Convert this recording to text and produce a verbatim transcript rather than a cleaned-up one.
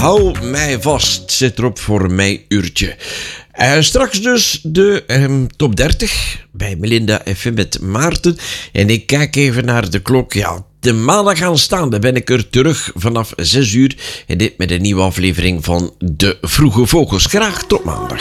Hou mij vast zit erop voor mijn uurtje. Uh, straks dus de um, top dertig bij Melinda F M met Maarten. En ik kijk even naar de klok. Ja, de maandag aanstaande ben ik er terug vanaf zes uur. En dit met een nieuwe aflevering van De Vroege Vogels. Graag tot maandag.